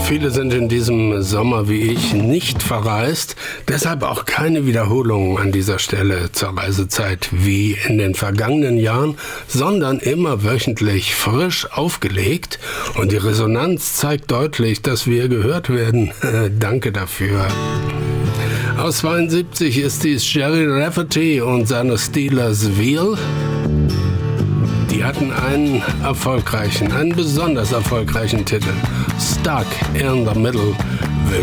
Viele sind in diesem Sommer wie ich nicht verreist, deshalb auch keine Wiederholungen an dieser Stelle zur Reisezeit wie in den vergangenen Jahren, sondern immer wöchentlich frisch aufgelegt und die Resonanz zeigt deutlich, dass wir gehört werden. Danke dafür. Aus 72 ist dies Gerry Rafferty und seine Steelers Wheel. Die hatten einen besonders erfolgreichen Titel, Stuck in the Middle.